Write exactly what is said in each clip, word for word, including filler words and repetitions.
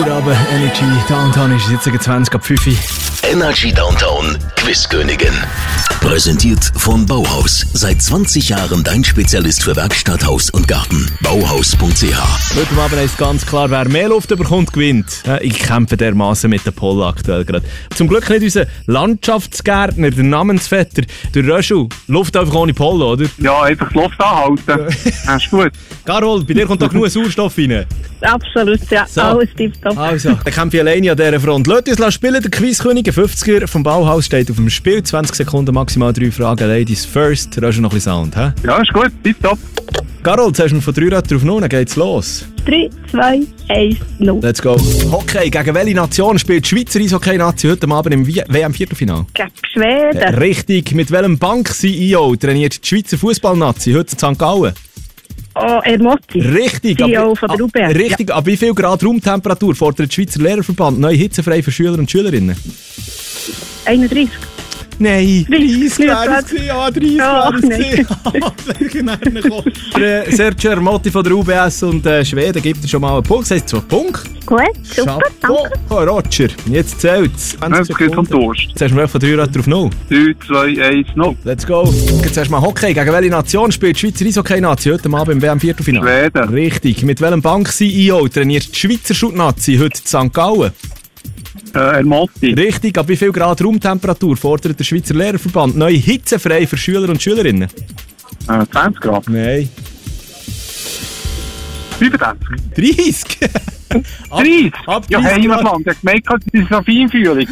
Aber Energy Downtown ist jetzt zwanzig ab fünf. Energy Downtown Quizkönigin. Präsentiert von Bauhaus. Seit zwanzig Jahren dein Spezialist für Werkstatt, Haus und Garten. Bauhaus punkt c h. Heute Abend ist ganz klar, wer mehr Luft bekommt, gewinnt. Ich kämpfe dermaßen mit der Pole aktuell gerade. Zum Glück nicht unser Landschaftsgärtner, der Namensvetter, der Röschel. Luft einfach ohne Pole, oder? Ja, einfach die Luft anhalten. Das ist gut. Carol, bei dir kommt da genug Sauerstoff rein. Absolut, ja. So. Alles tipptopp. Also, dann kämpfe ich alleine an dieser Front. Lasst uns spielen. Der Quizkönig, ein fünfziger vom Bauhaus, steht auf dem Spiel. zwanzig Sekunden, maximal drei Fragen. Ladies first. Da hast du noch ein bisschen Sound, hä? Ja, ist gut. Tipptopp. Carol, zuerst mal von drei Rädern drauf noch, dann geht's los. drei, zwei, eins, null. Let's go. Hockey. Gegen welche Nation spielt die Schweizer Eishockey-Nazi heute Abend im W M-Viertelfinale? Gegen Schweden. Richtig. Mit welchem Bank-C E O trainiert die Schweizer Fußball-Nazi heute in Sankt Gallen? Oh, Ermotti. Richtig. C E O von der U B S. Richtig. Ja. Ab wie viel Grad Raumtemperatur fordert der Schweizer Lehrerverband neu hitzefrei für Schüler und Schülerinnen? einunddreißig. Nein, dreißig wäre es. Ja, dreißig wäre es. Sergio Ermotti von der U B S und äh, Schweden gibt schon mal einen Punkt. Das heisst zwei Punkte. Gut, super, Chapeau. danke. Oh, Roger, jetzt zählt es. Jetzt geht vom Durst. Jetzt hast du mal von drei Rädern drauf null. drei, zwei, eins, null. Let's go. Jetzt hast du mal Hockey. Gegen welche Nation spielt die Schweizer Eishockey-Nazi heute Abend im W M-Viertelfinale? Schweden. Richtig. Mit welchem Bank-C E O trainiert die Schweizer Schutt-Nazi heute in Sankt Gallen? Äh, Ermotti. Richtig. Ab wie viel Grad Raumtemperatur fordert der Schweizer Lehrerverband neu hitzefrei für Schüler und Schülerinnen? Äh, zwanzig Grad. Nein. fünfundzwanzig. dreißig. Ab, dreißig? ab Ja, dreißig Heimatland. Ich gemerkt, das ist eine Feinfühlung.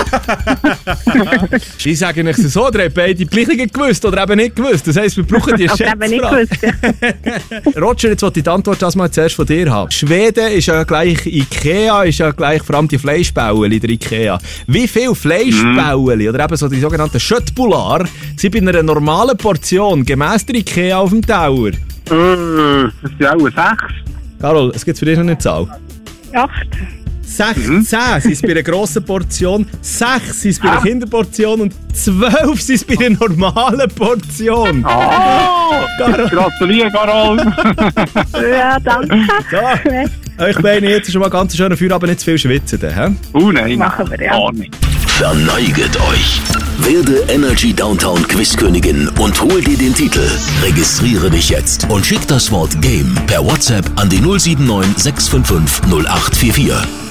Ich sage euch so, ihr habt beide Gleichungen gewusst oder eben nicht gewusst. Das heisst, wir brauchen die Oder eben nicht Schätzfrage. Roger, jetzt wollte ich die Antwort das mal zuerst von dir haben. Schweden ist ja gleich Ikea, ist ja gleich vor allem die Fleischbäueli der Ikea. Wie viele Fleischbäueli, mm. oder eben so die sogenannten Schöttbular, sind bei einer normalen Portion gemäss der Ikea auf dem Tower? Äh, das sind auch sechs. Carol, es gibt für dich noch eine Zahl. acht. sechzehn sind es bei einer grossen Portion, sechs sind es bei einer Kinderportion und zwölf sind es bei einer normalen Portion. Ah, Carol. Gratuliere, Carol. Ja, danke. So, euch beiden jetzt schon mal ganz schön für, aber nicht zu viel schwitzen. He? Oh nein, Machen wir, ja. Gar nicht. Verneiget euch. Werde Energy Downtown Quizkönigin und hol dir den Titel. Registriere dich jetzt und schick das Wort Game per WhatsApp an die null sieben neun sechs fünf fünf null acht vier vier.